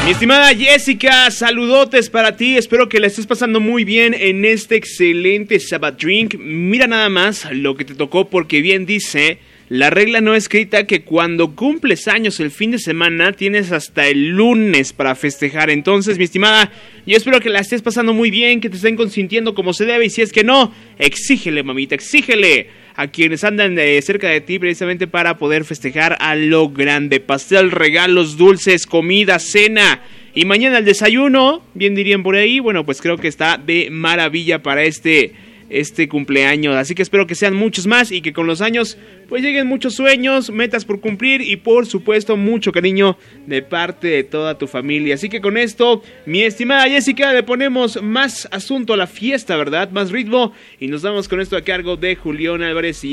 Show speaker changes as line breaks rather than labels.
Mi estimada Jessica, saludotes para ti, espero que la estés pasando muy bien en este excelente Sabbath Drink. Mira nada más lo que te tocó, porque bien dice la regla no escrita que cuando cumples años el fin de semana tienes hasta el lunes para festejar. Entonces, mi estimada, yo espero que la estés pasando muy bien, que te estén consintiendo como se debe, y si es que no, exígele, mamita, exígele a quienes andan cerca de ti precisamente para poder festejar a lo grande. Pastel, regalos, dulces, comida, cena y mañana el desayuno, bien dirían por ahí. Bueno, pues creo que está de maravilla para este cumpleaños, así que espero que sean muchos más y que con los años pues lleguen muchos sueños, metas por cumplir y por supuesto mucho cariño de parte de toda tu familia. Así que con esto, mi estimada Jessica, le ponemos más asunto a la fiesta, ¿verdad? Más ritmo, y nos vamos con esto a cargo de Julián Álvarez y